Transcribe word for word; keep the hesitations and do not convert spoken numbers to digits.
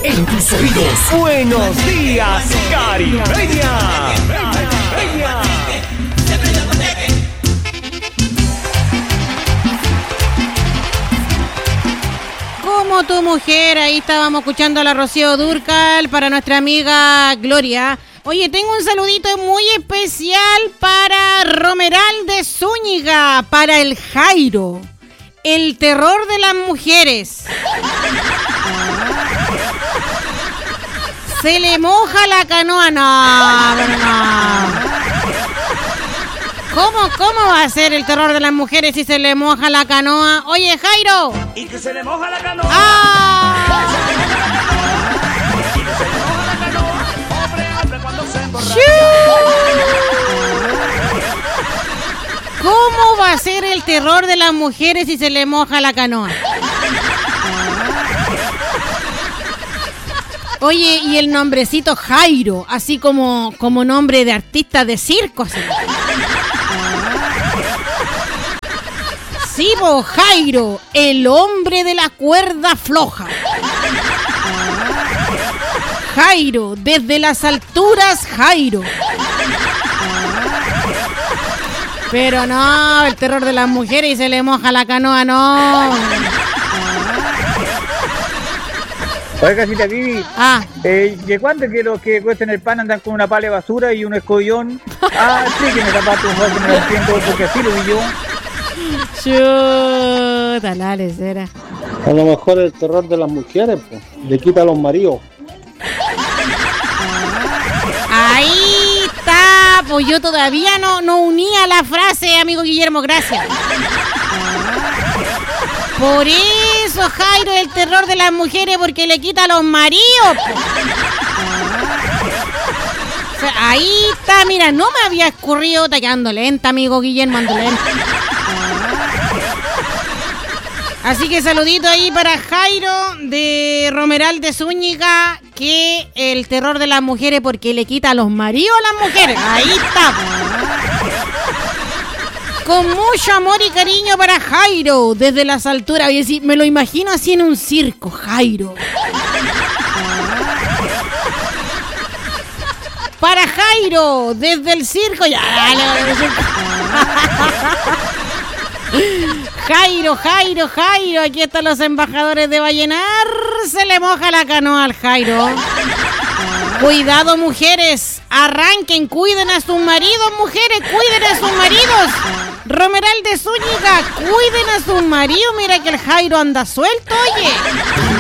en tus oídos. Buenos días, Caribeña. Caribeña. Como tu mujer, ahí estábamos escuchando a la Rocío Dúrcal para nuestra amiga Gloria. Oye, tengo un saludito muy especial para Romeral de Zúñiga, para el Jairo, el terror de las mujeres. Se le moja la canoa, no, pero no. ¿Cómo, ¿Cómo va a ser el terror de las mujeres si se le moja la canoa? Oye, Jairo. Y que se le moja la canoa. ¡Ah! Y que se le moja la canoa. Hombre, hombre, cuando se emborracha. ¿Cómo va a ser el terror de las mujeres si se le moja la canoa? Oye, y el nombrecito Jairo, así como, como nombre de artista de circo, así. Sí, po, Jairo, el hombre de la cuerda floja. Jairo, desde las alturas, Jairo. Pero no, el terror de las mujeres y se le moja la canoa, no. Oiga, casita Vivi. Ah. Eh, ¿De cuánto que los que cuestan el pan andan con una pala de basura y un escollón? Ah, sí, que me tapaste un poco, que no lo entiendo, porque así lo vi yo. Chuta, la lecera. A lo mejor el terror de las mujeres, pues, le quita a los maridos. Ahí está, pues yo todavía no, no unía la frase, amigo Guillermo, gracias. Por eso, Jairo, el terror de las mujeres, porque le quita a los maridos. O sea, ahí está, mira, no me había escurrido, tallando lenta, amigo Guillermo, ando lento. Así que saludito ahí para Jairo de Romeral de Zúñiga, que el terror de las mujeres porque le quita a los maridos a las mujeres. Ahí está. Con mucho amor y cariño para Jairo, desde las alturas. Oye, sí, me lo imagino así en un circo, Jairo. Para Jairo, desde el circo. Ya, dale, dale, circo. Jairo, Jairo, Jairo, aquí están los embajadores de Vallenar. Se le moja la canoa al Jairo. Cuidado, mujeres, arranquen, cuiden a sus maridos, mujeres, cuiden a sus maridos. Romeral de Zúñiga, cuiden a sus maridos. Mira que el Jairo anda suelto, oye.